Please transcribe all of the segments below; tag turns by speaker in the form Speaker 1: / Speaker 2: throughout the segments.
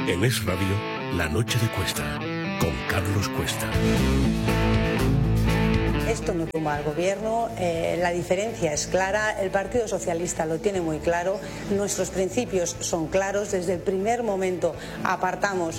Speaker 1: En Es Radio, La Noche de Cuesta, con Carlos Cuesta.
Speaker 2: Esto no tumba al gobierno, la diferencia es clara, el Partido Socialista lo tiene muy claro, nuestros principios son claros, desde el primer momento apartamos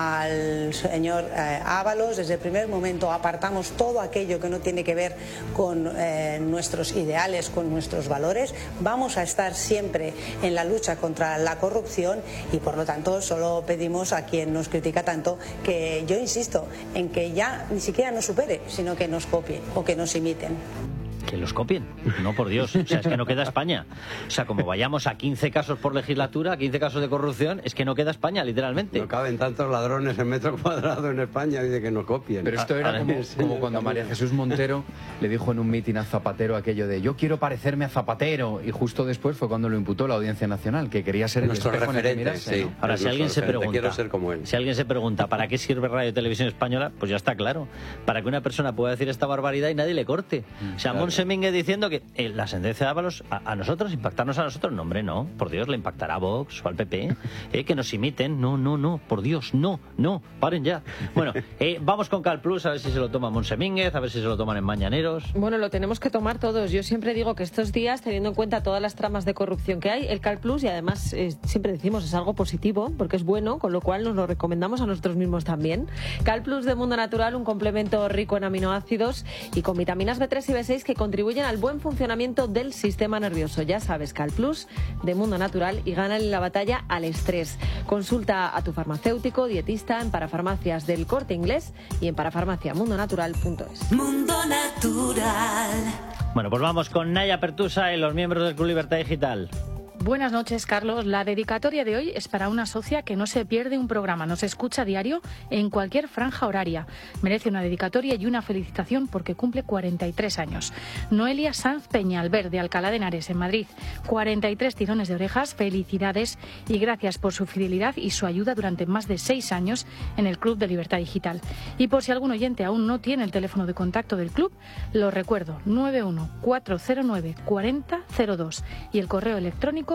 Speaker 2: al señor Ábalos, desde el primer momento apartamos todo aquello que no tiene que ver con nuestros ideales, con nuestros valores, vamos a estar siempre en la lucha contra la corrupción y por lo tanto solo pedimos a quien nos critica tanto que yo insisto en que ya ni siquiera nos supere, sino que nos copie o que nos imiten.
Speaker 3: Que los copien, no por Dios, o sea, es que no queda España. O sea, como vayamos a 15 casos por legislatura, 15 casos de corrupción, es que no queda España, literalmente.
Speaker 4: No caben tantos ladrones en metro cuadrado en España, dice que no copien.
Speaker 5: Pero esto era como cuando María Jesús Montero le dijo en un mitin a Zapatero aquello de yo quiero parecerme a Zapatero, y justo después fue cuando lo imputó la Audiencia Nacional, que quería ser
Speaker 4: nuestro
Speaker 5: el espejo
Speaker 4: referente,
Speaker 5: en el que mirarse,
Speaker 4: sí.
Speaker 5: ¿no?
Speaker 3: Ahora, si alguien se pregunta,
Speaker 4: quiero ser como él.
Speaker 3: Si alguien se pregunta ¿para qué sirve Radio y Televisión Española? Pues ya está claro. Para que una persona pueda decir esta barbaridad y nadie le corte. O sea,
Speaker 4: Claro.
Speaker 3: Monse Mínguez diciendo que la sentencia de Ábalos a nosotros, impactarnos a nosotros, no, hombre, no, por Dios, le impactará a Vox o al PP, que nos imiten, no, por Dios, no, paren ya. Bueno, vamos con Cal Plus, a ver si se lo toma Monse Mínguez, a ver si se lo toman en Mañaneros.
Speaker 6: Bueno, lo tenemos que tomar todos. Yo siempre digo que estos días, teniendo en cuenta todas las tramas de corrupción que hay, el Cal Plus, y además siempre decimos es algo positivo, porque es bueno, con lo cual nos lo recomendamos a nosotros mismos también. Cal Plus de Mundo Natural, un complemento rico en aminoácidos y con vitaminas B3 y B6 que contribuyen al buen funcionamiento del sistema nervioso. Ya sabes, Cal Plus de Mundo Natural, y gánale la batalla al estrés. Consulta a tu farmacéutico, dietista en parafarmacias del Corte Inglés y en parafarmaciamundonatural.es.
Speaker 7: Mundo Natural.
Speaker 3: Bueno, pues vamos con Naya Pertusa y los miembros del Club Libertad Digital.
Speaker 8: Buenas noches, Carlos. La dedicatoria de hoy es para una socia que no se pierde un programa, nos escucha a diario en cualquier franja horaria. Merece una dedicatoria y una felicitación porque cumple 43 años. Noelia Sanz Peñalver, de Alcalá de Henares, en Madrid. 43 tirones de orejas, felicidades y gracias por su fidelidad y su ayuda durante más de 6 años en el Club de Libertad Digital. Y por si algún oyente aún no tiene el teléfono de contacto del club, lo recuerdo, 914094002 y el correo electrónico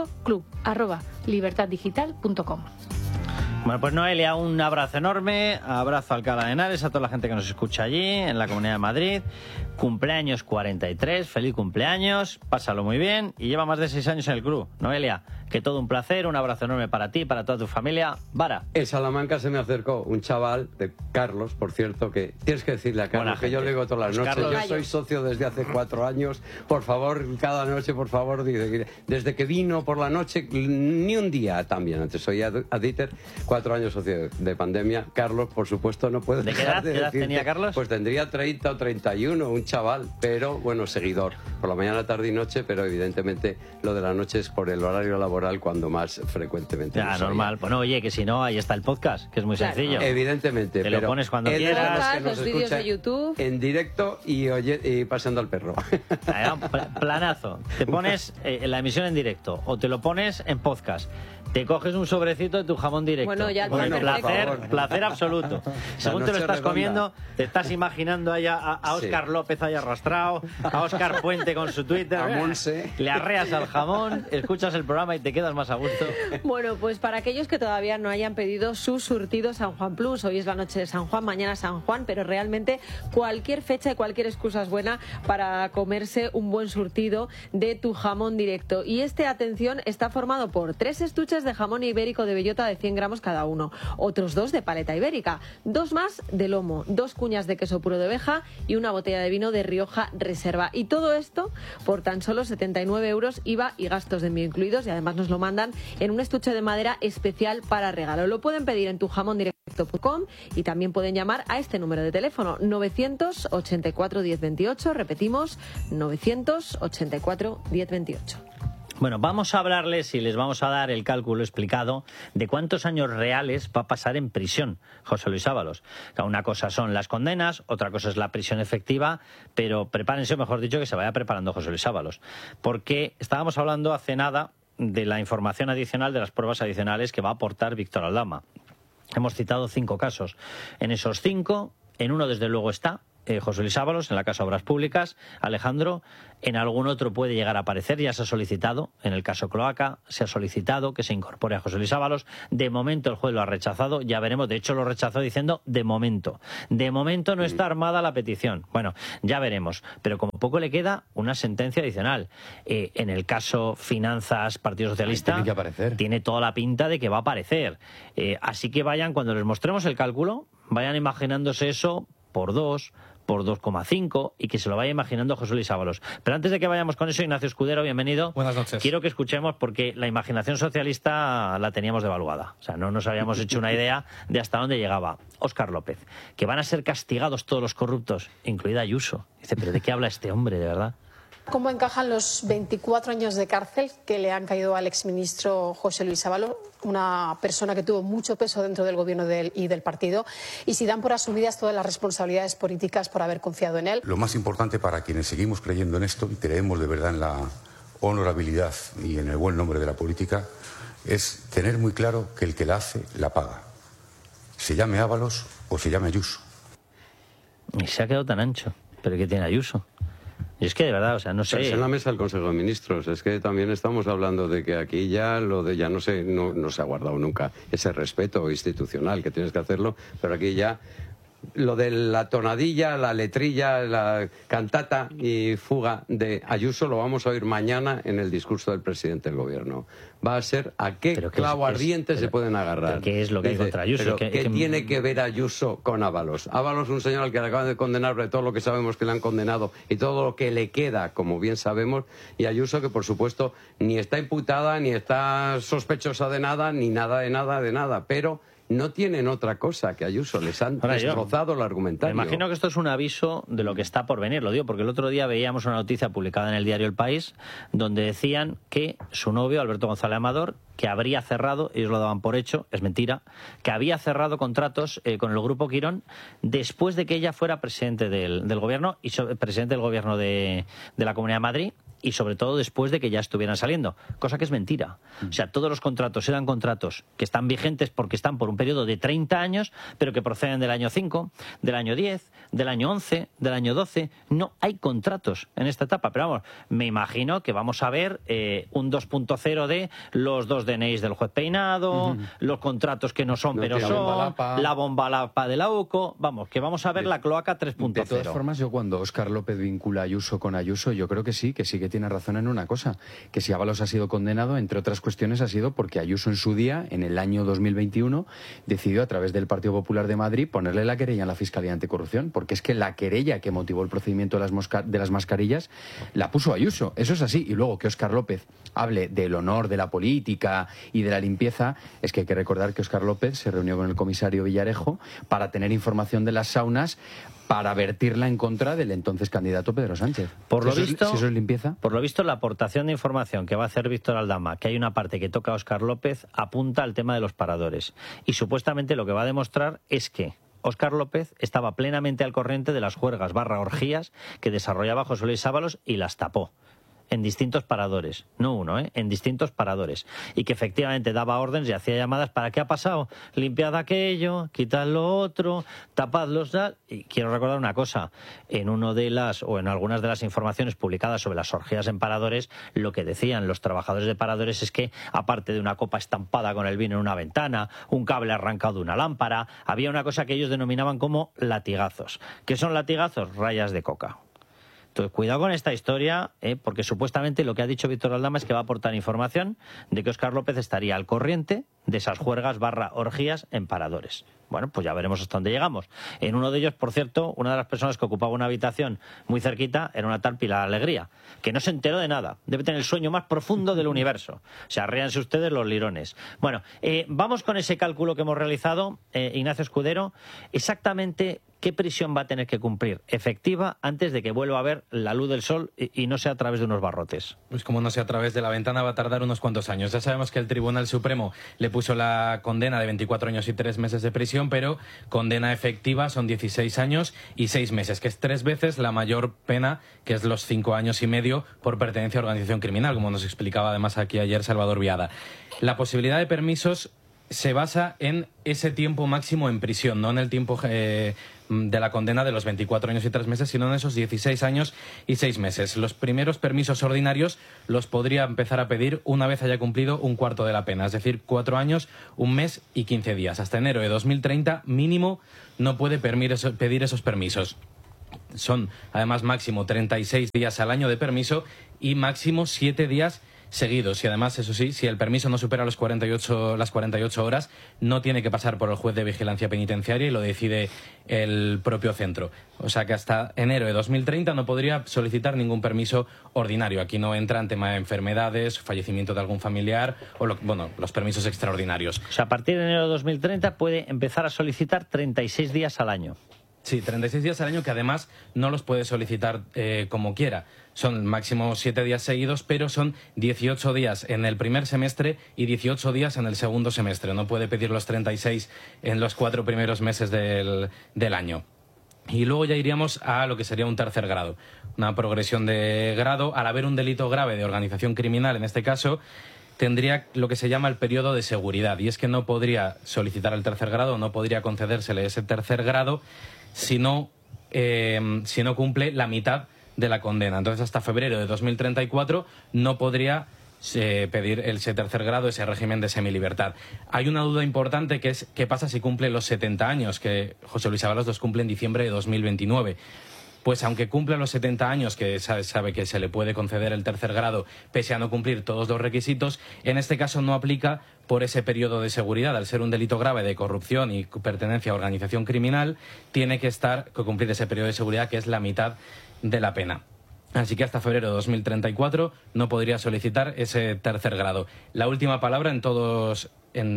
Speaker 8: club@libertaddigital.com.
Speaker 3: Bueno, pues Noelia, un abrazo enorme, abrazo a Alcalá de Henares, a toda la gente que nos escucha allí, en la Comunidad de Madrid. Cumpleaños 43, feliz cumpleaños, pásalo muy bien y lleva más de 6 años en el club. Noelia, que todo un placer, un abrazo enorme para ti, para toda tu familia. Vara.
Speaker 4: En Salamanca se me acercó un chaval de Carlos, por cierto, que tienes que decirle a Carlos que yo le digo todas las
Speaker 3: Pues
Speaker 4: noches.
Speaker 3: Carlos,
Speaker 4: yo soy socio desde hace 4 años. Por favor, cada noche, por favor, dice, desde que vino por la noche, ni un día también. Antes soy Aditer, 4 años socio de Pandemia. Carlos, por supuesto, no puedo
Speaker 3: ¿De qué
Speaker 4: dejar
Speaker 3: edad,
Speaker 4: de
Speaker 3: qué edad
Speaker 4: decirte,
Speaker 3: tenía Carlos?
Speaker 4: Pues tendría 30 o 31, un chaval, pero bueno, seguidor. Por la mañana, tarde y noche, pero evidentemente lo de la noche es por el horario laboral cuando más frecuentemente.
Speaker 3: Ya, normal. Bueno, oye, que si no, ahí está el podcast, que es muy sencillo.
Speaker 4: Evidentemente.
Speaker 3: Te lo
Speaker 4: pero
Speaker 3: pones cuando
Speaker 4: es de
Speaker 3: quieras.
Speaker 4: las que nos
Speaker 6: Los vídeos
Speaker 4: escuchan
Speaker 6: de YouTube.
Speaker 4: en directo y paseando al perro.
Speaker 3: Planazo. Te pones la emisión en directo o te lo pones en podcast. Te coges un sobrecito de tu jamón directo.
Speaker 6: Bueno, ya
Speaker 3: Bueno,
Speaker 6: tiene
Speaker 3: placer absoluto. Según te lo
Speaker 4: noche
Speaker 3: estás
Speaker 4: redonda.
Speaker 3: comiendo, te estás imaginando ahí a Óscar López ahí arrastrado, a Óscar Puente con su Twitter.
Speaker 4: A Monse.
Speaker 3: Le arreas al jamón, escuchas el programa y te quedas más a gusto.
Speaker 6: Bueno, pues para aquellos que todavía no hayan pedido su surtido San Juan Plus, hoy es la noche de San Juan, mañana San Juan, pero realmente cualquier fecha y cualquier excusa es buena para comerse un buen surtido de tu jamón directo. Y atención, está formado por 3 estuches de jamón ibérico de bellota de 100 gramos cada uno, otros 2 de paleta ibérica, 2 más de lomo, 2 cuñas de queso puro de oveja y una botella de vino de Rioja Reserva. Y todo esto por tan solo 79 euros, IVA y gastos de envío incluidos, y además nos lo mandan en un estuche de madera especial para regalo. Lo pueden pedir en tujamondirecto.com y también pueden llamar a este número de teléfono 984 1028, repetimos 984 1028.
Speaker 3: Bueno, vamos a hablarles y les vamos a dar el cálculo explicado de cuántos años reales va a pasar en prisión José Luis Ábalos. Una cosa son las condenas, otra cosa es la prisión efectiva, pero prepárense, mejor dicho, que se vaya preparando José Luis Ábalos. Porque estábamos hablando hace nada de la información adicional, de las pruebas adicionales que va a aportar Víctor Aldama. Hemos citado 5 casos. En esos 5, en uno desde luego está, José Luis Ábalos, en la caso Obras Públicas, Alejandro, en algún otro puede llegar a aparecer, ya se ha solicitado, en el caso Cloaca, se ha solicitado que se incorpore a José Luis Ábalos. De momento el juez lo ha rechazado, ya veremos, de hecho lo rechazó diciendo de momento no está armada la petición. Bueno, ya veremos, pero como poco le queda una sentencia adicional. En el caso Finanzas, Partido Socialista,
Speaker 5: tiene que aparecer.
Speaker 3: Tiene toda la pinta de que va a aparecer. Así que vayan, cuando les mostremos el cálculo, vayan imaginándose eso por 2, por 2,5 y que se lo vaya imaginando José Luis Ábalos. Pero antes de que vayamos con eso, Ignacio Escudero, bienvenido.
Speaker 9: Buenas noches.
Speaker 3: Quiero que escuchemos, porque la imaginación socialista la teníamos devaluada. O sea, no nos habíamos hecho una idea de hasta dónde llegaba. Óscar López, que van a ser castigados todos los corruptos, incluida Ayuso. Dice, ¿pero de qué habla este hombre, de verdad?
Speaker 10: ¿Cómo encajan los 24 años de cárcel que le han caído al exministro José Luis Ábalos, una persona que tuvo mucho peso dentro del gobierno y del partido, y si dan por asumidas todas las responsabilidades políticas por haber confiado en él?
Speaker 11: Lo más importante para quienes seguimos creyendo en esto y creemos de verdad en la honorabilidad y en el buen nombre de la política es tener muy claro que el que la hace, la paga. Se llame Ábalos o se llame Ayuso.
Speaker 3: Y se ha quedado tan ancho. ¿Pero qué tiene Ayuso? Y es que de verdad, o sea, no sé.
Speaker 4: Es en la mesa del Consejo de Ministros. Es que también estamos hablando de que aquí ya no se ha guardado nunca ese respeto institucional, que tienes que hacerlo, pero aquí ya lo de la tonadilla, la letrilla, la cantata y fuga de Ayuso lo vamos a oír mañana en el discurso del presidente del gobierno. Va a ser a qué clavo ardiente se pueden agarrar.
Speaker 3: ¿Qué es lo que hay contra Ayuso?
Speaker 4: ¿Qué tiene que ver Ayuso con Ábalos? Ábalos, un señor al que le acaban de condenar de todo lo que sabemos que le han condenado y todo lo que le queda, como bien sabemos, y Ayuso, que por supuesto ni está imputada, ni está sospechosa de nada, ni nada de nada de nada, pero no tienen otra cosa que Ayuso. Les han destrozado el argumentario.
Speaker 3: Me imagino que esto es un aviso de lo que está por venir. Lo digo porque el otro día veíamos una noticia publicada en el diario El País donde decían que su novio, Alberto González Amador, que habría cerrado, ellos lo daban por hecho, es mentira, que había cerrado contratos con el Grupo Quirón después de que ella fuera presidente del gobierno y presidente del gobierno de la Comunidad de Madrid, y sobre todo después de que ya estuvieran saliendo, cosa que es mentira. O sea, todos los contratos eran contratos que están vigentes porque están por un periodo de 30 años, pero que proceden del año 5, del año 10, del año 11, del año 12. No hay contratos en esta etapa, pero vamos, me imagino que vamos a ver un 2.0 de los 2 DNIs del juez Peinado, los contratos que no son pero son, la bomba lapa de la UCO, vamos, que vamos a ver la cloaca 3.0.
Speaker 5: De todas formas, yo cuando Óscar López vincula a Ayuso con Ayuso, yo creo que sí que tiene razón en una cosa, que si Ábalos ha sido condenado, entre otras cuestiones, ha sido porque Ayuso en su día, en el año 2021, decidió a través del Partido Popular de Madrid ponerle la querella a la Fiscalía Anticorrupción, porque es que la querella que motivó el procedimiento de las mascarillas la puso Ayuso, eso es así, y luego que Óscar López hable del honor de la política y de la limpieza, es que hay que recordar que Óscar López se reunió con el comisario Villarejo para tener información de las saunas para vertirla en contra del entonces candidato Pedro Sánchez.
Speaker 3: Por lo visto,
Speaker 5: si eso es limpieza.
Speaker 3: Por lo visto, la aportación de información que va a hacer Víctor Aldama, que hay una parte que toca a Óscar López, apunta al tema de los paradores. Y supuestamente lo que va a demostrar es que Óscar López estaba plenamente al corriente de las juergas / orgías que desarrollaba José Luis Ábalos y las tapó en distintos paradores, no uno, en distintos paradores, y que efectivamente daba órdenes y hacía llamadas para ¿qué ha pasado? Limpiad aquello, quitad lo otro, tapad los tal. Y quiero recordar una cosa, en algunas de las informaciones publicadas sobre las orgías en paradores, lo que decían los trabajadores de paradores es que, aparte de una copa estampada con el vino en una ventana, un cable arrancado de una lámpara, había una cosa que ellos denominaban como latigazos. ¿Qué son latigazos? Rayas de coca. Entonces, cuidado con esta historia, porque supuestamente lo que ha dicho Víctor Aldama es que va a aportar información de que Óscar López estaría al corriente de esas juergas / orgías en paradores. Bueno, pues ya veremos hasta dónde llegamos. En uno de ellos, por cierto, una de las personas que ocupaba una habitación muy cerquita era una tal Pilar Alegría, que no se enteró de nada. Debe tener el sueño más profundo del universo. O sea, ríanse ustedes los lirones. Bueno, vamos con ese cálculo que hemos realizado, Ignacio Escudero. Exactamente, ¿qué prisión va a tener que cumplir efectiva antes de que vuelva a ver la luz del sol y no sea a través de unos barrotes?
Speaker 9: Pues como no sea a través de la ventana, va a tardar unos cuantos años. Ya sabemos que el Tribunal Supremo le puso la condena de 24 años y 3 meses de prisión, pero condena efectiva son 16 años y 6 meses, que es 3 veces la mayor pena, que es los 5 años y medio por pertenencia a organización criminal, como nos explicaba además aquí ayer Salvador Viada. La posibilidad de permisos se basa en ese tiempo máximo en prisión, no en el tiempo de la condena de los 24 años y 3 meses, sino en esos 16 años y 6 meses. Los primeros permisos ordinarios los podría empezar a pedir una vez haya cumplido un cuarto de la pena, es decir, 4 años, 1 mes y 15 días. Hasta enero de 2030 mínimo no puede pedir esos permisos. Son además máximo 36 días al año de permiso y máximo 7 días seguidos. Y además, eso sí, si el permiso no supera las 48 horas, no tiene que pasar por el juez de vigilancia penitenciaria y lo decide el propio centro. O sea que hasta enero de 2030 no podría solicitar ningún permiso ordinario. Aquí no entra en tema de enfermedades, fallecimiento de algún familiar o los permisos extraordinarios.
Speaker 3: O sea, a partir de enero de 2030 puede empezar a solicitar 36 días al año.
Speaker 9: Sí, 36 días al año que además no los puede solicitar como quiera. Son máximo 7 días seguidos, pero son 18 días en el primer semestre y 18 días en el segundo semestre. No puede pedir los 36 en los 4 primeros meses del año. Y luego ya iríamos a lo que sería un tercer grado. Una progresión de grado. Al haber un delito grave de organización criminal, en este caso, tendría lo que se llama el periodo de seguridad. Y es que no podría solicitar el tercer grado, no podría concedérsele ese tercer grado si no cumple la mitad de la condena. Entonces, hasta febrero de 2034 no podría pedir ese tercer grado, ese régimen de semilibertad. Hay una duda importante que es qué pasa si cumple los 70 años, que José Luis Ábalos los cumple en diciembre de 2029. Pues aunque cumpla los 70 años, que sabe que se le puede conceder el tercer grado, pese a no cumplir todos los requisitos, en este caso no aplica por ese periodo de seguridad. Al ser un delito grave de corrupción y pertenencia a organización criminal, tiene que cumplir ese periodo de seguridad, que es la mitad de la pena. Así que hasta febrero de 2034 no podría solicitar ese tercer grado. La última palabra en todas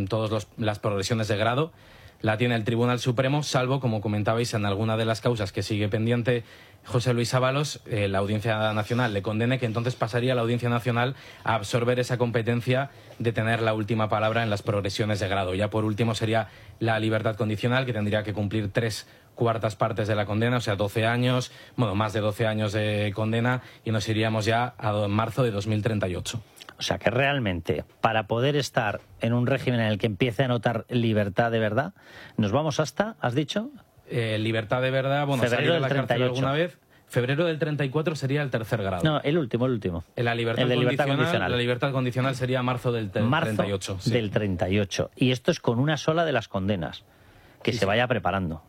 Speaker 9: las progresiones de grado la tiene el Tribunal Supremo, salvo, como comentabais, en alguna de las causas que sigue pendiente José Luis Ábalos, la Audiencia Nacional le condene, que entonces pasaría a la Audiencia Nacional a absorber esa competencia de tener la última palabra en las progresiones de grado. Ya por último sería la libertad condicional, que tendría que cumplir 3/4 partes de la condena, o sea, 12 años, más de 12 años de condena, y nos iríamos ya a marzo de 2038.
Speaker 3: O sea que realmente, para poder estar en un régimen en el que empiece a notar libertad de verdad, nos vamos hasta, ¿has dicho?
Speaker 9: Libertad de verdad, salir de la cárcel alguna vez. Febrero del 34 sería el tercer grado.
Speaker 3: No, el último.
Speaker 9: La libertad condicional. La libertad condicional sería marzo del 38.
Speaker 3: Marzo del 38. Y esto es con una sola de las condenas. Que se vaya preparando.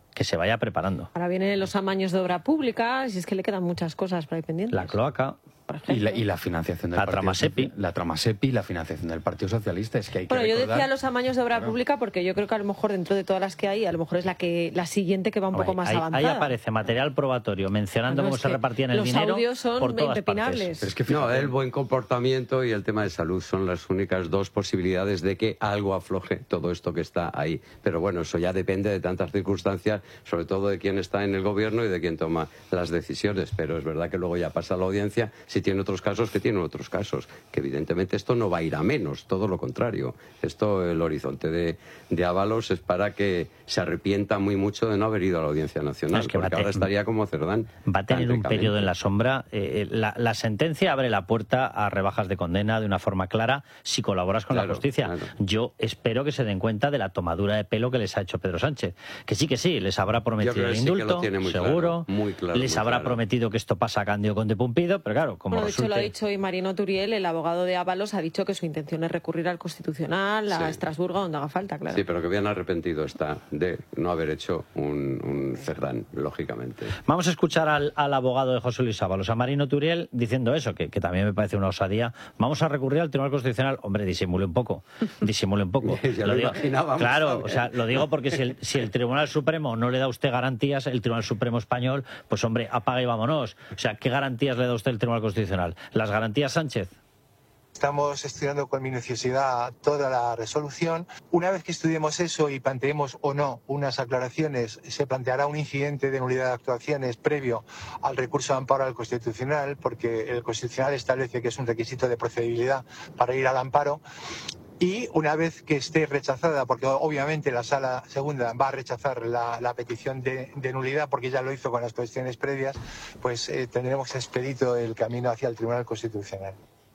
Speaker 6: Ahora vienen los amaños de obra pública, si es que le quedan muchas cosas por ahí pendientes.
Speaker 3: La cloaca.
Speaker 5: Y la financiación del
Speaker 3: trama SEPI.
Speaker 5: La trama SEPI y la financiación del Partido Socialista. Es que hay que
Speaker 6: yo
Speaker 5: recordar...
Speaker 6: decía los amaños de obra pública porque yo creo que a lo mejor dentro de todas las que hay, a lo mejor es la siguiente que va un poco más avanzada.
Speaker 3: Ahí aparece material probatorio mencionando cómo se repartían el dinero.
Speaker 6: Los audios son
Speaker 3: por todas
Speaker 6: impepinables.
Speaker 3: partes.
Speaker 4: Pero es que el buen comportamiento y el tema de salud son las únicas dos posibilidades de que algo afloje todo esto que está ahí. Pero bueno, eso ya depende de tantas circunstancias, sobre todo de quién está en el gobierno y de quién toma las decisiones. Pero es verdad que luego ya pasa la audiencia, si tiene otros casos que tienen otros casos, que evidentemente esto no va a ir a menos, todo lo contrario. Esto, el horizonte de Ábalos es para que se arrepienta muy mucho de no haber ido a la Audiencia Nacional, porque ahora estaría como Cerdán.
Speaker 3: Va a tener un periodo en la sombra. La sentencia abre la puerta a rebajas de condena de una forma clara si colaboras con la justicia. Claro. Yo espero que se den cuenta de la tomadura de pelo que les ha hecho Pedro Sánchez. Que sí, les habrá prometido el indulto, seguro, les habrá prometido que esto pasa a Cándido Conde Pumpido, pero claro, como
Speaker 6: de hecho lo ha dicho hoy Marino Turiel, el abogado de Ábalos, ha dicho que su intención es recurrir al Constitucional, a Estrasburgo, donde haga falta, claro.
Speaker 4: Sí, pero que bien arrepentido está de no haber hecho un Cerdán, lógicamente.
Speaker 3: Vamos a escuchar al abogado de José Luis Ábalos, a Marino Turiel, diciendo eso, que también me parece una osadía. Vamos a recurrir al Tribunal Constitucional. Hombre, disimule un poco.
Speaker 4: Ya lo imaginábamos.
Speaker 3: Claro, o sea, lo digo porque si el Tribunal Supremo no le da a usted garantías, el Tribunal Supremo español, pues hombre, apaga y vámonos. O sea, ¿qué garantías le da a usted el Tribunal Constitucional? ¿Las garantías Sánchez?
Speaker 12: Estamos estudiando con minuciosidad toda la resolución. Una vez que estudiemos eso y planteemos o no unas aclaraciones, se planteará un incidente de nulidad de actuaciones previo al recurso de amparo al Constitucional, porque el Constitucional establece que es un requisito de procedibilidad para ir al amparo. Y una vez que esté rechazada, porque obviamente la Sala Segunda va a rechazar la petición de nulidad, porque ya lo hizo con las cuestiones previas, pues tendremos expedito el camino hacia el Tribunal Constitucional.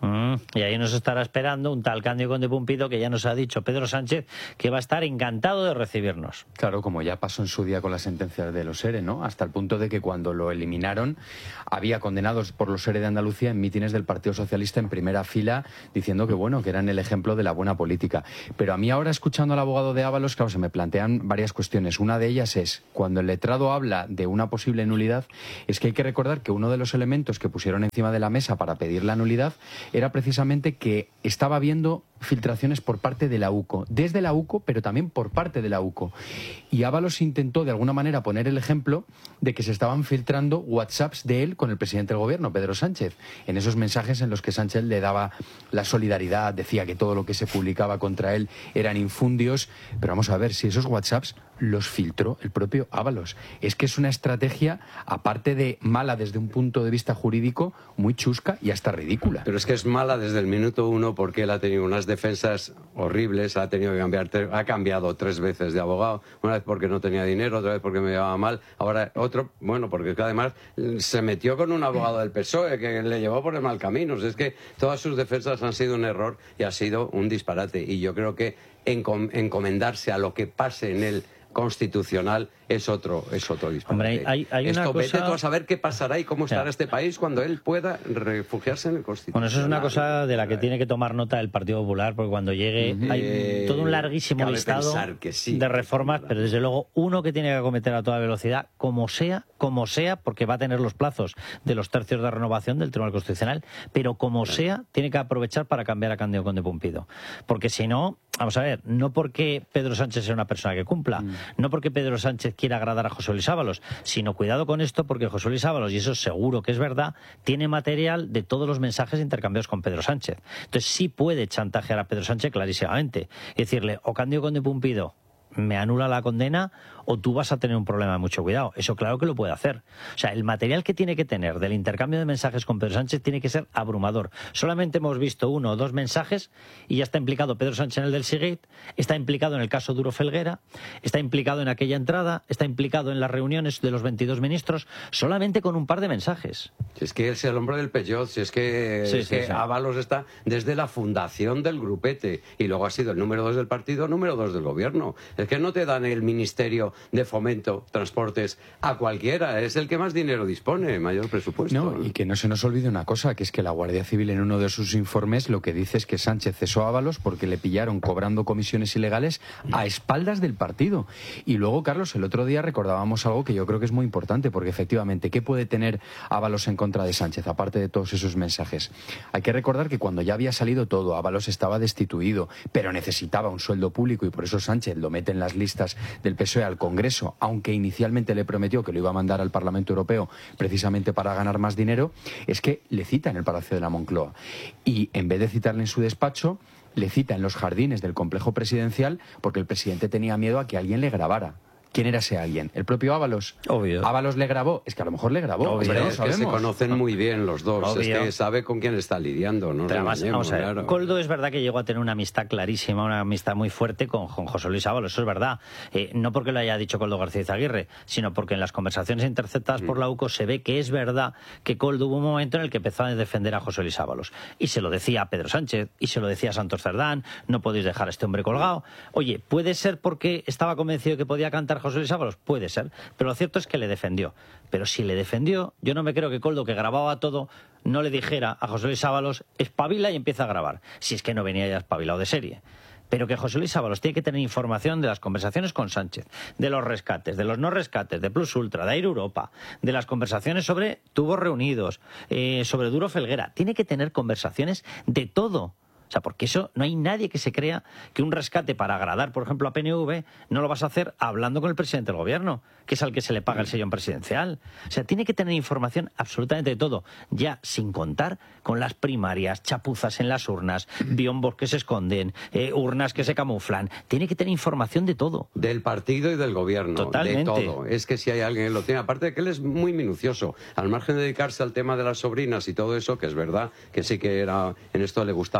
Speaker 3: Y ahí nos estará esperando un tal Cándido Conde Pumpido, que ya nos ha dicho Pedro Sánchez que va a estar encantado de recibirnos.
Speaker 5: Claro, como ya pasó en su día con la sentencia de los ERE, ¿no? Hasta el punto de que cuando lo eliminaron había condenados por los ERE de Andalucía en mítines del Partido Socialista en primera fila diciendo que bueno, que eran el ejemplo de la buena política. Pero a mí ahora, escuchando al abogado de Ábalos, claro, se me plantean varias cuestiones. Una de ellas es, cuando el letrado habla de una posible nulidad, es que hay que recordar que uno de los elementos que pusieron encima de la mesa para pedir la nulidad era precisamente que estaba habiendo filtraciones por parte de la UCO, desde la UCO, pero también por parte de la UCO. Y Ábalos intentó de alguna manera poner el ejemplo de que se estaban filtrando WhatsApps de él con el presidente del gobierno, Pedro Sánchez, en esos mensajes en los que Sánchez le daba la solidaridad, decía que todo lo que se publicaba contra él eran infundios, pero vamos a ver si esos WhatsApps los filtró el propio Ábalos. Es que es una estrategia, aparte de mala desde un punto de vista jurídico, muy chusca y hasta ridícula.
Speaker 4: Pero es que es mala desde el minuto uno porque él ha tenido unas defensas horribles, ha tenido que cambiar, ha cambiado 3 veces de abogado, una vez porque no tenía dinero, otra vez porque me llevaba mal, ahora otro, bueno, porque además se metió con un abogado del PSOE que le llevó por el mal camino. Es que todas sus defensas han sido un error y ha sido un disparate. Y yo creo que encomendarse a lo que pase en el Constitucional es otro disparate.
Speaker 3: Hombre, hay
Speaker 4: Esto
Speaker 3: una
Speaker 4: vete
Speaker 3: cosa...
Speaker 4: tú a saber qué pasará y cómo estará este país cuando él pueda refugiarse en el Constitucional.
Speaker 3: Bueno, eso es una cosa de la que tiene que tomar nota el Partido Popular, porque cuando llegue hay todo un larguísimo listado de reformas, pero desde luego uno que tiene que acometer a toda velocidad, como sea, porque va a tener los plazos de los tercios de renovación del Tribunal Constitucional, pero como sea, tiene que aprovechar para cambiar a Cándido Conde Pumpido. Porque si no, vamos a ver, no porque Pedro Sánchez sea una persona que cumpla, no porque Pedro Sánchez quiera agradar a José Luis Ábalos, sino cuidado con esto, porque José Luis Ábalos, y eso seguro que es verdad, tiene material de todos los mensajes intercambiados con Pedro Sánchez. Entonces sí puede chantajear a Pedro Sánchez clarísimamente y decirle, o Cándido Conde Pumpido me anula la condena o tú vas a tener un problema de mucho cuidado. Eso claro que lo puede hacer. O sea, el material que tiene que tener del intercambio de mensajes con Pedro Sánchez tiene que ser abrumador. Solamente hemos visto 1 o 2 mensajes y ya está implicado Pedro Sánchez en el del Sigit, está implicado en el caso Duro Felguera, está implicado en aquella entrada, está implicado en las reuniones de los 22 ministros, solamente con un par de mensajes.
Speaker 4: Si es que es el hombre del Peugeot, si es que Ábalos está desde la fundación del grupete y luego ha sido el número 2 del partido, número 2 del gobierno. Es que no te dan el Ministerio de Fomento, Transportes a cualquiera, es el que más dinero dispone, mayor presupuesto.
Speaker 5: No, y que no se nos olvide una cosa, que es que la Guardia Civil en uno de sus informes lo que dice es que Sánchez cesó a Ábalos porque le pillaron cobrando comisiones ilegales a espaldas del partido. Y luego, Carlos, el otro día recordábamos algo que yo creo que es muy importante, porque efectivamente, ¿qué puede tener Ábalos en contra de Sánchez, aparte de todos esos mensajes? Hay que recordar que cuando ya había salido todo, Ábalos estaba destituido, pero necesitaba un sueldo público y por eso Sánchez lo mete en las listas del PSOE al Congreso, aunque inicialmente le prometió que lo iba a mandar al Parlamento Europeo precisamente para ganar más dinero, es que le cita en el Palacio de la Moncloa. Y en vez de citarle en su despacho, le cita en los jardines del complejo presidencial porque el presidente tenía miedo a que alguien le grabara. ¿Quién era ese alguien? ¿El propio Ábalos?
Speaker 3: Obvio.
Speaker 5: ¿Ábalos le grabó? Es que a lo mejor le grabó.
Speaker 4: Obvio,
Speaker 5: pero no
Speaker 4: es
Speaker 5: sabemos.
Speaker 4: que se conocen muy bien los dos.
Speaker 3: Obvio.
Speaker 4: Es que sabe con quién está lidiando. No
Speaker 3: Pero además, vamos a ver,
Speaker 4: claro.
Speaker 3: Koldo es verdad que llegó a tener una amistad clarísima, una amistad muy fuerte con José Luis Ábalos, eso es verdad. No porque lo haya dicho Koldo García Izaguirre, sino porque en las conversaciones interceptadas por la UCO se ve que es verdad que Koldo hubo un momento en el que empezó a defender a José Luis Ábalos. Y se lo decía a Pedro Sánchez, y se lo decía a Santos Cerdán, no podéis dejar a este hombre colgado. Oye, ¿puede ser porque estaba convencido de que podía cantar José Luis Ábalos? Puede ser, pero lo cierto es que le defendió. Pero si le defendió, yo no me creo que Koldo, que grababa todo, no le dijera a José Luis Ábalos, espabila y empieza a grabar, si es que no venía ya espabilado de serie. Pero que José Luis Ábalos tiene que tener información de las conversaciones con Sánchez, de los rescates, de los no rescates, de Plus Ultra, de Air Europa, de las conversaciones sobre tubos reunidos, sobre Duro Felguera. Tiene que tener conversaciones de todo. O sea, porque eso no hay nadie que se crea que un rescate para agradar, por ejemplo, a PNV, no lo vas a hacer hablando con el presidente del gobierno, que es al que se le paga el sellón presidencial. O sea, tiene que tener información absolutamente de todo, ya sin contar con las primarias, chapuzas en las urnas, biombos que se esconden, urnas que se camuflan. Tiene que tener información de todo.
Speaker 4: Del partido y del gobierno.
Speaker 3: Totalmente.
Speaker 4: De todo. Es que si hay alguien que lo tiene, aparte de que él es muy minucioso, al margen de dedicarse al tema de las sobrinas y todo eso, que es verdad, que sí que era en esto le gustaba la buena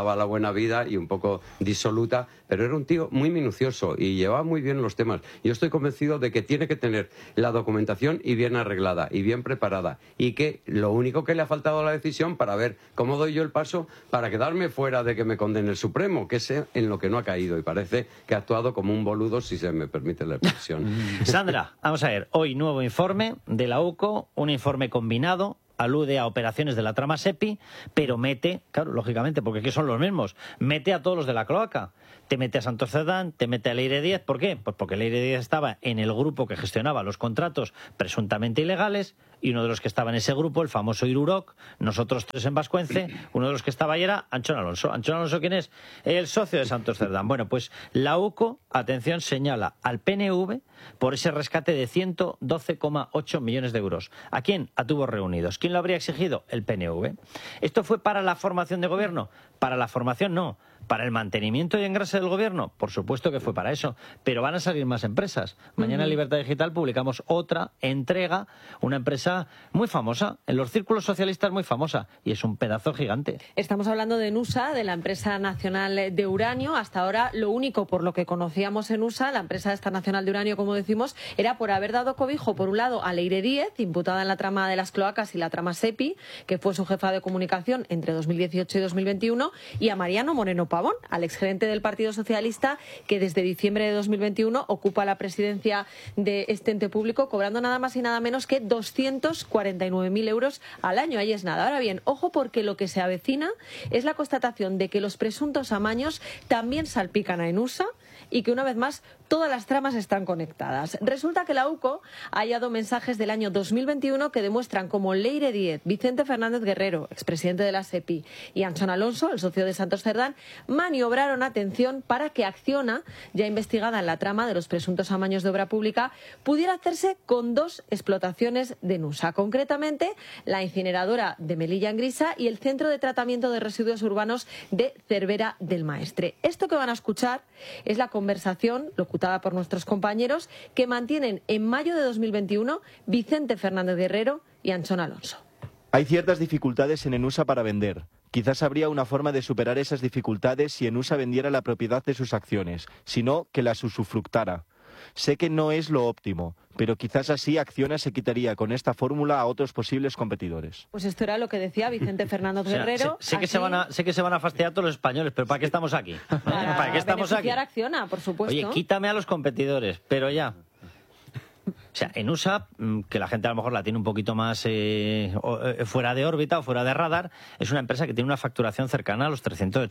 Speaker 4: una vida y un poco disoluta, pero era un tío muy minucioso y llevaba muy bien los temas. Yo estoy convencido de que tiene que tener la documentación y bien arreglada y bien preparada, y que lo único que le ha faltado a la decisión para ver cómo doy yo el paso para quedarme fuera de que me condene el Supremo, que es en lo que no ha caído, y parece que ha actuado como un boludo, si se me permite la expresión.
Speaker 3: Sandra, vamos a ver, hoy nuevo informe de la UCO, un informe combinado, alude a operaciones de la trama SEPI, pero mete, claro, lógicamente, porque aquí son los mismos, mete a todos los de la cloaca. Te mete a Santos Cerdán, te mete a Leire Díez. ¿Por qué? Pues porque Leire Díez estaba en el grupo que gestionaba los contratos presuntamente ilegales, y uno de los que estaba en ese grupo, el famoso Iruroc, nosotros tres en Vascuence, uno de los que estaba ahí era Anchón Alonso. ¿Anchón Alonso quién es? El socio de Santos Cerdán. Bueno, pues la UCO, atención, señala al PNV por ese rescate de 112,8 millones de euros. ¿A quién? A Tubos Reunidos. ¿Quién lo habría exigido? El PNV. ¿Esto fue para la formación de gobierno? Para la formación no. ¿Para el mantenimiento y engrase del gobierno? Por supuesto que fue para eso, pero van a salir más empresas. Mañana en Libertad Digital publicamos otra entrega, una empresa muy famosa, en los círculos socialistas muy famosa, y es un pedazo gigante.
Speaker 6: Estamos hablando de Nusa, de la empresa nacional de uranio. Hasta ahora lo único por lo que conocíamos en Nusa, la empresa esta nacional de uranio, como decimos, era por haber dado cobijo, por un lado, a Leire Díez, imputada en la trama de las cloacas y la trama SEPI, que fue su jefa de comunicación entre 2018 y 2021, y a Mariano Moreno Pavón, al exgerente del Partido Socialista, que desde diciembre de 2021 ocupa la presidencia de este ente público, cobrando nada más y nada menos que 249.000 euros al año. Ahí es nada. Ahora bien, ojo, porque lo que se avecina es la constatación de que los presuntos amaños también salpican a Enusa, y que una vez más todas las tramas están conectadas. Resulta que la UCO ha hallado mensajes del año 2021 que demuestran cómo Leire Díez, Vicente Fernández Guerrero, expresidente de la SEPI, y Anchón Alonso, el socio de Santos Cerdán, maniobraron, atención, para que Acciona, ya investigada en la trama de los presuntos amaños de obra pública, pudiera hacerse con dos explotaciones de Nusa, concretamente la incineradora de Melilla en Grisa y el centro de tratamiento de residuos urbanos de Cervera del Maestre. Esto que van a escuchar es la conversación locutada por nuestros compañeros que mantienen en mayo de 2021 Vicente Fernández Guerrero y Anchón Alonso.
Speaker 13: Hay ciertas dificultades en Enusa para vender. Quizás habría una forma de superar esas dificultades si Enusa vendiera la propiedad de sus acciones, sino que las usufructara. Sé que no es lo óptimo, pero quizás así Acciona se quitaría con esta fórmula a otros posibles competidores.
Speaker 6: Pues esto era lo que decía Vicente Fernández Guerrero.
Speaker 3: Sé que se van a fastidiar todos los españoles, pero ¿para qué estamos aquí? ¿Para qué estamos aquí?
Speaker 6: Beneficiar a Acciona, por supuesto.
Speaker 3: Oye, quítame a los competidores, pero ya. O sea, Enusa, que la gente a lo mejor la tiene un poquito más fuera de órbita o fuera de radar, es una empresa que tiene una facturación cercana a los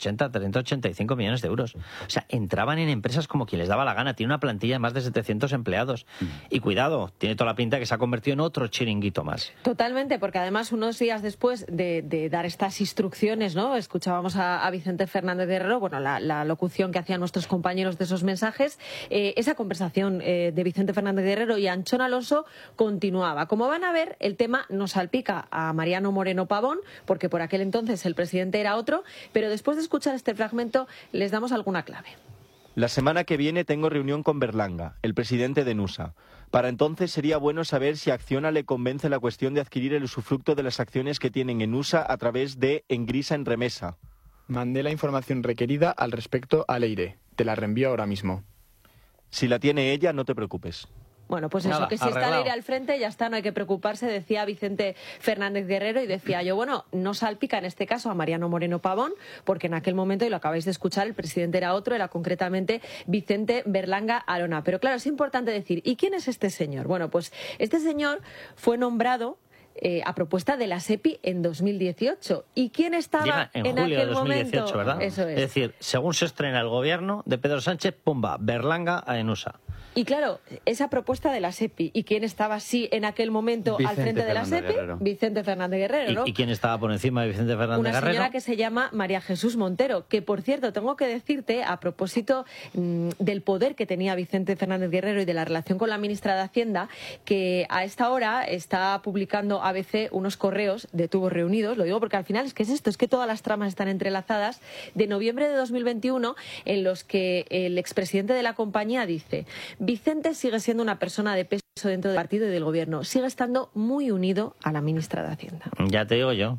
Speaker 3: 385 millones de euros. O sea, entraban en empresas como quien les daba la gana. Tiene una plantilla de más de 700 empleados. Y cuidado, tiene toda la pinta que se ha convertido en otro chiringuito más.
Speaker 6: Totalmente, porque además unos días después de dar estas instrucciones, ¿no? Escuchábamos a Vicente Fernández Guerrero, bueno, la locución que hacían nuestros compañeros de esos mensajes, esa conversación de Vicente Fernández Guerrero y Anchón Alonso continuaba. Como van a ver, el tema nos salpica a Mariano Moreno Pavón, porque por aquel entonces el presidente era otro, pero después de escuchar este fragmento les damos alguna clave.
Speaker 13: La semana que viene tengo reunión con Berlanga, el presidente de Nusa. Para entonces sería bueno saber si Acciona le convence la cuestión de adquirir el usufructo de las acciones que tienen en Nusa a través de Engrisa en Remesa.
Speaker 14: Mandé la información requerida al respecto a Leire. Te la reenvío ahora mismo.
Speaker 13: Si la tiene ella, no te preocupes.
Speaker 6: Bueno, pues eso, que si está Leire al frente ya está, no hay que preocuparse, decía Vicente Fernández Guerrero, y decía yo, bueno, no salpica en este caso a Mariano Moreno Pavón, porque en aquel momento, y lo acabáis de escuchar, el presidente era otro, era concretamente Vicente Berlanga Arona. Pero claro, es importante decir, ¿y quién es este señor? Bueno, pues este señor fue nombrado a propuesta de la SEPI en 2018. ¿Y quién estaba
Speaker 3: en
Speaker 6: en
Speaker 3: julio de
Speaker 6: aquel
Speaker 3: 2018,
Speaker 6: momento?
Speaker 3: ¿verdad?
Speaker 6: Eso es.
Speaker 3: Es decir, según se estrena el gobierno de Pedro Sánchez, pumba, Berlanga a Enusa.
Speaker 6: Y claro, esa propuesta de la SEPI, ¿y quién estaba así en aquel momento al frente de la SEPI? Vicente Fernández Guerrero, ¿no?
Speaker 3: ¿Y quién estaba por encima de Vicente Fernández Guerrero?
Speaker 6: Una señora que se llama María Jesús Montero, que por cierto, tengo que decirte, a propósito del poder que tenía Vicente Fernández Guerrero y de la relación con la ministra de Hacienda, que a esta hora está publicando ABC unos correos de Tubos Reunidos, lo digo porque al final es que es esto, es que todas las tramas están entrelazadas, de noviembre de 2021, en los que el expresidente de la compañía dice: Vicente sigue siendo una persona de peso dentro del partido y del gobierno. Sigue estando muy unido a la ministra de Hacienda.
Speaker 3: Ya te digo yo.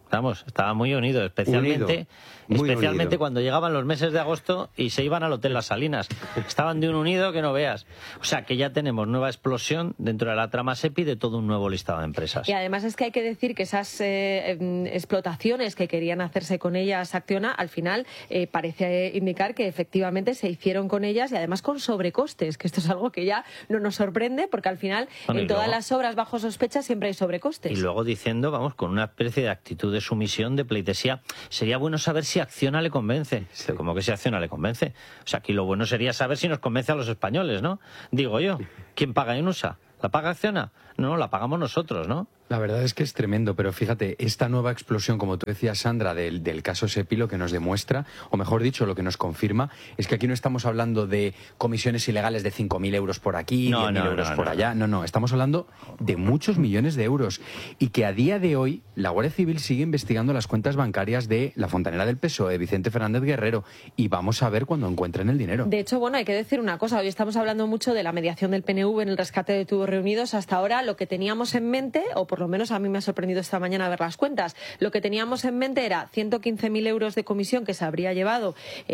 Speaker 3: Vamos, estaba muy unido, especialmente
Speaker 4: unido.
Speaker 3: Cuando llegaban los meses de agosto y se iban al Hotel Las Salinas. Estaban de un unido que no veas. O sea, que ya tenemos nueva explosión dentro de la trama SEPI de todo un nuevo listado de empresas.
Speaker 6: Y además es que hay que decir que esas explotaciones que querían hacerse con ellas Acciona, al final parece indicar que efectivamente se hicieron con ellas y además con sobrecostes, que esto es algo que ya no nos sorprende porque al final en todas las obras bajo sospecha siempre hay sobrecostes.
Speaker 3: Y luego diciendo, vamos, con una especie de actitud de sumisión, de pleitesía, sería bueno saber si Acciona le convence. Sí. ¿Cómo que si Acciona le convence? O sea, aquí lo bueno sería saber si nos convence a los españoles, ¿no? Digo yo, ¿quién paga Inusa? ¿La paga Acciona? No, la pagamos nosotros, ¿no?
Speaker 5: La verdad es que es tremendo, pero fíjate, esta nueva explosión, como tú decías, Sandra, del caso SEPI, lo que nos demuestra, o mejor dicho, lo que nos confirma, es que aquí no estamos hablando de comisiones ilegales de 5.000 euros por aquí, 10.000 euros por allá. No, estamos hablando de muchos millones de euros. Y que a día de hoy la Guardia Civil sigue investigando las cuentas bancarias de la fontanera del PSOE, Vicente Fernández Guerrero, y vamos a ver cuando encuentren el dinero.
Speaker 6: De hecho, bueno, hay que decir una cosa, hoy estamos hablando mucho de la mediación del PNV en el rescate de tubos reunidos. Hasta ahora lo que teníamos en mente, o por lo menos a mí me ha sorprendido esta mañana ver las cuentas, lo que teníamos en mente era 115.000 euros de comisión que se habría llevado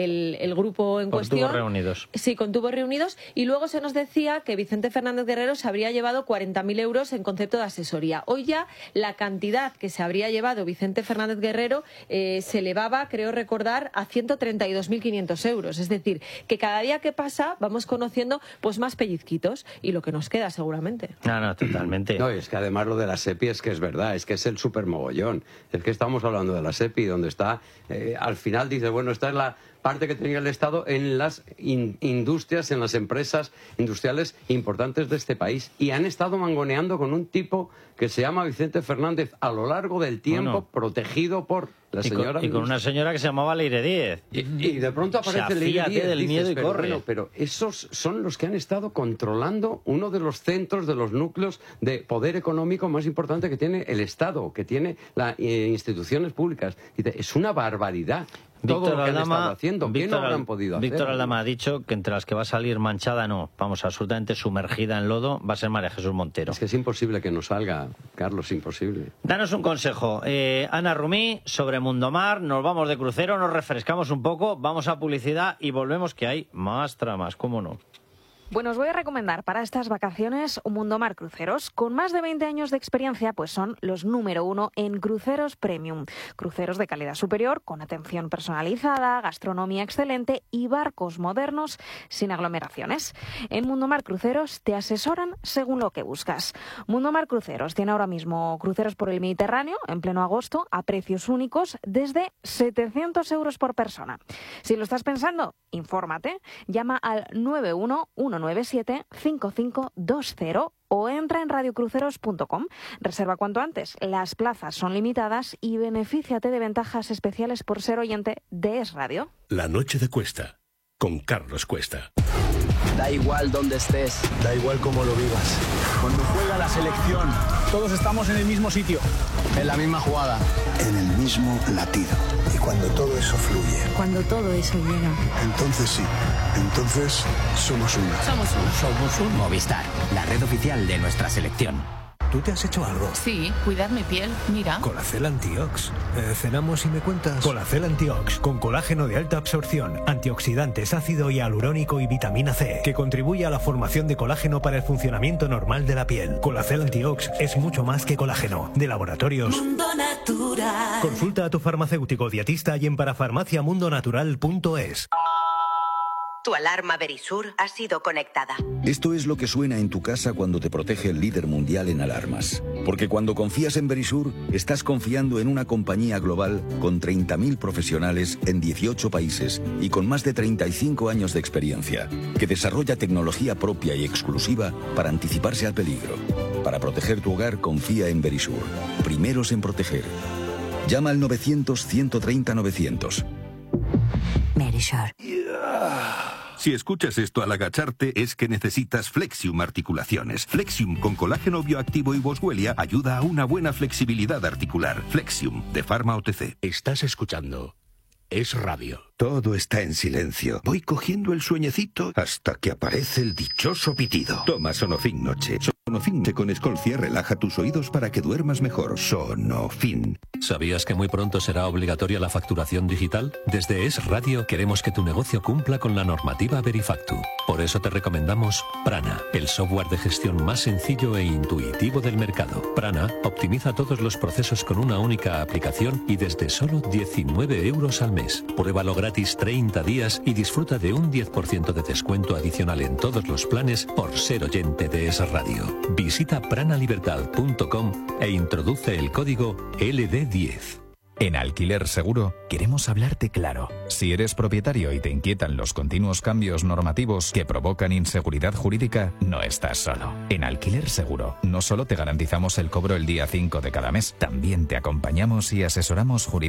Speaker 6: el grupo en cuestión.
Speaker 3: Con tubos reunidos.
Speaker 6: Sí, con tubos reunidos. Y luego se nos decía que Vicente Fernández Guerrero se habría llevado 40.000 euros en concepto de asesoría. Hoy ya la cantidad que se habría llevado Vicente Fernández Guerrero se elevaba, creo recordar, a 132.500 euros. Es decir, que cada día que pasa vamos conociendo pues más pellizquitos y lo que nos queda seguramente.
Speaker 3: No, totalmente.
Speaker 4: No, es que además lo de la SEPI es que es verdad, es que es el supermogollón. Es que estamos hablando de la SEPI, donde está, al final dice, bueno, esta es la parte que tenía el Estado en las industrias, en las empresas industriales importantes de este país. Y han estado mangoneando con un tipo que se llama Vicente Fernández a lo largo del tiempo, protegido por la señora...
Speaker 3: Y con una señora que se llamaba Leire Díez.
Speaker 4: Y de pronto aparece Leire Díez.
Speaker 3: Del miedo y corre.
Speaker 4: Bueno, pero esos son los que han estado controlando uno de los centros, de los núcleos de poder económico más importante que tiene el Estado, que tiene las instituciones públicas. Es una barbaridad. Todo lo que han estado haciendo, ¿qué no habrán podido hacer?
Speaker 3: Víctor Aldama ha dicho que entre las que va a salir manchada, no, vamos, absolutamente sumergida en lodo, va a ser María Jesús Montero.
Speaker 4: Es que es imposible que no salga, Carlos, imposible.
Speaker 3: Danos un consejo, Ana Rumí, sobre Mundomar, nos vamos de crucero, nos refrescamos un poco, vamos a publicidad y volvemos, que hay más tramas, ¿cómo no?
Speaker 15: Bueno, os voy a recomendar para estas vacaciones un Mundomar Cruceros. Con más de 20 años de experiencia, pues son los número 1 en cruceros premium. Cruceros de calidad superior, con atención personalizada, gastronomía excelente y barcos modernos sin aglomeraciones. En Mundomar Cruceros te asesoran según lo que buscas. Mundomar Cruceros tiene ahora mismo cruceros por el Mediterráneo, en pleno agosto, a precios únicos desde 700 euros por persona. Si lo estás pensando, infórmate. Llama al 91197-5520 o entra en radiocruceros.com. Reserva cuanto antes. Las plazas son limitadas y benefíciate de ventajas especiales por ser oyente de Es Radio.
Speaker 1: La noche de Cuesta, con Carlos Cuesta.
Speaker 16: Da igual dónde estés, da igual cómo lo vivas. Cuando juega la selección, todos estamos en el mismo sitio, en la misma jugada,
Speaker 17: en el mismo latido. Y cuando todo eso fluye,
Speaker 18: cuando todo eso llega,
Speaker 17: entonces sí, entonces somos uno.
Speaker 19: Somos un Movistar, la red oficial de nuestra selección.
Speaker 1: ¿Tú te has hecho algo?
Speaker 18: Sí, cuidar mi piel, mira.
Speaker 1: Colacel Antiox. Cenamos y me cuentas. Colacel Antiox, con colágeno de alta absorción, antioxidantes, ácido hialurónico y vitamina C, que contribuye a la formación de colágeno para el funcionamiento normal de la piel. Colacel Antiox es mucho más que colágeno. De Laboratorios
Speaker 7: Mundo Natural.
Speaker 1: Consulta a tu farmacéutico dietista y en parafarmaciamundonatural.es.
Speaker 20: Tu alarma Verisur ha sido conectada.
Speaker 21: Esto es lo que suena en tu casa cuando te protege el líder mundial en alarmas. Porque cuando confías en Verisur, estás confiando en una compañía global con 30.000 profesionales en 18 países y con más de 35 años de experiencia, que desarrolla tecnología propia y exclusiva para anticiparse al peligro. Para proteger tu hogar, confía en Verisur. Primeros en proteger. Llama al 900-130-900.
Speaker 7: Verisur.
Speaker 22: Si escuchas esto al agacharte, es que necesitas Flexium Articulaciones. Flexium con colágeno bioactivo y boswellia ayuda a una buena flexibilidad articular. Flexium, de Pharma OTC.
Speaker 1: Estás escuchando Es Radio.
Speaker 22: Todo está en silencio. Voy cogiendo el sueñecito hasta que aparece el dichoso pitido. Toma Sonofin Noche. Sonofin con Escolcia relaja tus oídos para que duermas mejor. Sonofin.
Speaker 2: ¿Sabías que muy pronto será obligatoria la facturación digital? Desde Es Radio queremos que tu negocio cumpla con la normativa Verifactu. Por eso te recomendamos Prana, el software de gestión más sencillo e intuitivo del mercado. Prana optimiza todos los procesos con una única aplicación y desde solo 19 euros al mes. Pruébalo gratis 30 días y disfruta de un 10% de descuento adicional en todos los planes por ser oyente de Es Radio. Visita pranalibertad.com e introduce el código LD10.
Speaker 8: En Alquiler Seguro queremos hablarte claro. Si eres propietario y te inquietan los continuos cambios normativos que provocan inseguridad jurídica, no estás solo. En Alquiler Seguro no solo te garantizamos el cobro el día 5 de cada mes, también te acompañamos y asesoramos jurídicamente